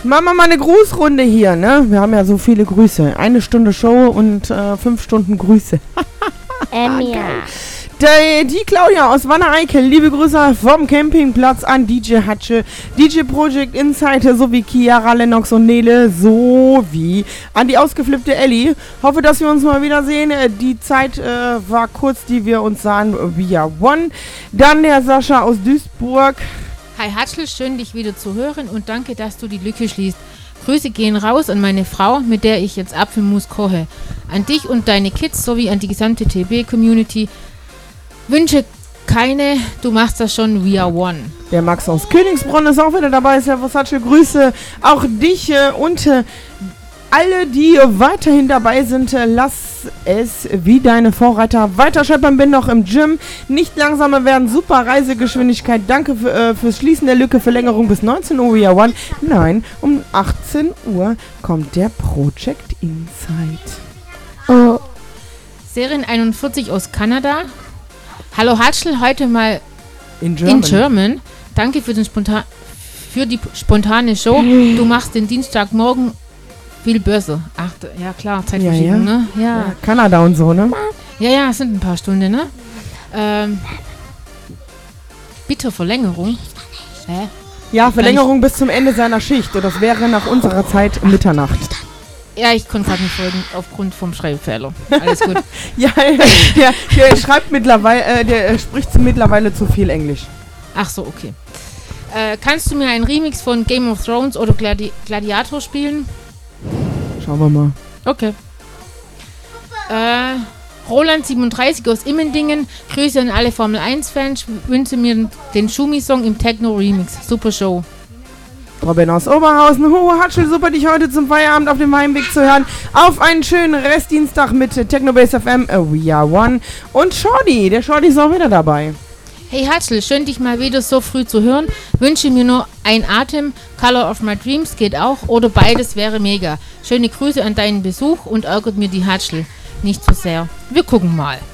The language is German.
Machen wir mal eine Grußrunde hier, ne? Wir haben ja so viele Grüße. 1 Stunde Show und 5 Stunden Grüße. Die Claudia aus Wanne-Eickel, liebe Grüße vom Campingplatz an DJ Hatsche, DJ Project Insight sowie Chiara, Lennox und Nele sowie an die ausgeflippte Ellie. Hoffe, dass wir uns mal wiedersehen. Die Zeit war kurz, die wir uns sahen via One. Dann der Sascha aus Duisburg. Hi Hatschel, schön dich wieder zu hören und danke, dass du die Lücke schließt. Grüße gehen raus an meine Frau, mit der ich jetzt Apfelmus koche. An dich und deine Kids sowie an die gesamte TB-Community. Wünsche keine, du machst das schon via One. Der Max aus Königsbronn ist auch wieder dabei. Servus Hatsche, Grüße auch dich und alle, die weiterhin dabei sind. Lass es wie deine Vorreiter weiter scheppern. Bin noch im Gym. Nicht langsamer werden. Super Reisegeschwindigkeit. Danke fürs Schließen der Lücke. Verlängerung bis 19 Uhr via One. Nein, um 18 Uhr kommt der Project Insight. Oh. Serien 41 aus Kanada. Hallo Hatschel, heute mal in German. Danke für die spontane Show. Du machst den Dienstagmorgen viel besser. Ach, ja klar, Zeitverschiebung, ne? Ja. Kanada und so, ne? Ja, es sind ein paar Stunden, ne? Bitte Verlängerung. Ja, Verlängerung bis zum Ende seiner Schicht. Und das wäre nach unserer Zeit Mitternacht. Ja, ich konnte gerade nicht folgen, aufgrund vom Schreibfehler. Alles gut. der schreibt mittlerweile, der spricht mittlerweile zu viel Englisch. Ach so, okay. Kannst du mir einen Remix von Game of Thrones oder Gladiator spielen? Schauen wir mal. Okay. Roland37 aus Immendingen. Grüße an alle Formel 1-Fans. Wünsche mir den Schumi-Song im Techno-Remix. Super Show. Robin aus Oberhausen. Hatschel, super, dich heute zum Feierabend auf dem Heimweg zu hören. Auf einen schönen Restdienstag mit Technobase FM, We Are One. Und Shorty, der Shorty ist auch wieder dabei. Hey Hatschel, schön dich mal wieder so früh zu hören. Wünsche mir nur ein Atem, Color of My Dreams geht auch oder beides wäre mega. Schöne Grüße an deinen Besuch und ärgert mir die Hatschel nicht zu sehr. Wir gucken mal.